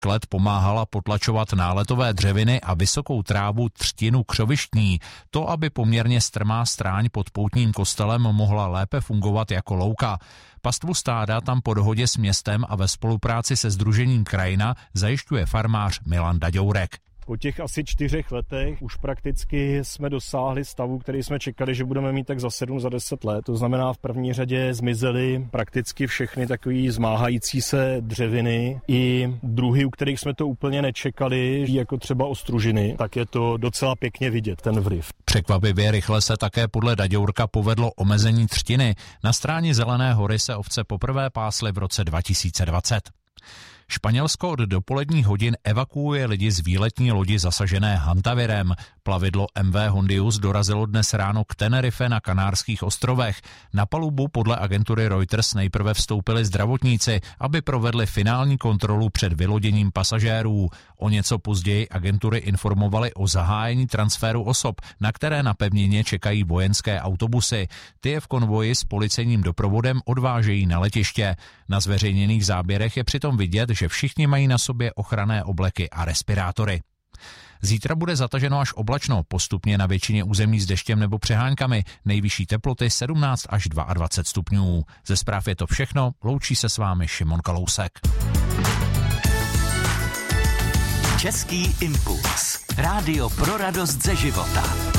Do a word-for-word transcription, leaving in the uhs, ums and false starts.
Klec pomáhala potlačovat náletové dřeviny a vysokou trávu třtinu křovištní, to, aby poměrně strmá stráň pod poutním kostelem mohla lépe fungovat jako louka. Pastvu stáda tam po dohodě s městem a ve spolupráci se Sdružením Krajina zajišťuje farmář Milan Daďourek. Po těch asi čtyřech letech už prakticky jsme dosáhli stavu, který jsme čekali, že budeme mít tak za sedm, za deset let. To znamená, v první řadě zmizely prakticky všechny takový zmáhající se dřeviny i druhy, u kterých jsme to úplně nečekali, jako třeba ostružiny, tak je to docela pěkně vidět, ten vliv. Překvapivě rychle se také podle Daďourka povedlo omezení třtiny. Na stráni Zelené hory se ovce poprvé pásly v roce dva tisíce dvacet. Španělsko od dopoledních hodin evakuuje lidi z výletní lodi zasažené hantavirem. Plavidlo M V Hondius dorazilo dnes ráno k Tenerife na Kanárských ostrovech. Na palubu podle agentury Reuters nejprve vstoupili zdravotníci, aby provedli finální kontrolu před vyloděním pasažérů. O něco později agentury informovaly o zahájení transferu osob, na které na pevnině čekají vojenské autobusy. Ty je v konvoji s policejním doprovodem odvážejí na letiště. Na zveřejněných záběrech je přitom vidět, že všichni mají na sobě ochranné obleky a respirátory. Zítra bude zataženo až oblačno, postupně na většině území s deštěm nebo přeháňkami, nejvyšší teploty sedmnáct až dvacet dva stupňů. Ze zpráv je to všechno, loučí se s vámi Šimon Kalousek. Český impuls. Rádio pro radost ze života.